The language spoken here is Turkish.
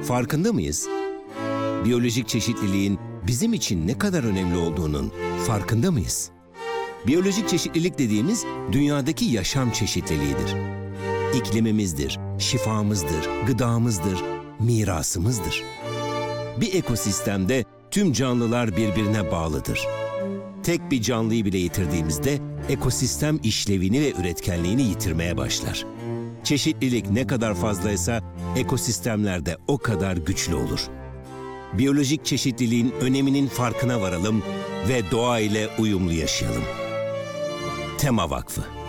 Farkında mıyız? Biyolojik çeşitliliğin bizim için ne kadar önemli olduğunun farkında mıyız? Biyolojik çeşitlilik dediğimiz dünyadaki yaşam çeşitliliğidir. İklimimizdir, şifamızdır, gıdamızdır, mirasımızdır. Bir ekosistemde tüm canlılar birbirine bağlıdır. Tek bir canlıyı bile yitirdiğimizde ekosistem işlevini ve üretkenliğini yitirmeye başlar. Çeşitlilik ne kadar fazlaysa ekosistemler de o kadar güçlü olur. Biyolojik çeşitliliğin öneminin farkına varalım ve doğa ile uyumlu yaşayalım. Tema Vakfı.